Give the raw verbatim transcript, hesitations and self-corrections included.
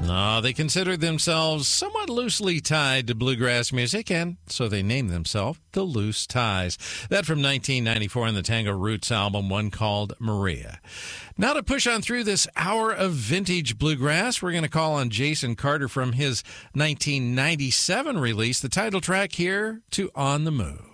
No, they consider themselves somewhat loosely tied to bluegrass music, and so they named themselves the Loose Ties. That from nineteen ninety-four in the Tango Roots album, one called Maria. Now to push on through this hour of vintage bluegrass, we're going to call on Jason Carter from his nineteen ninety-seven release, the title track here to On the Move.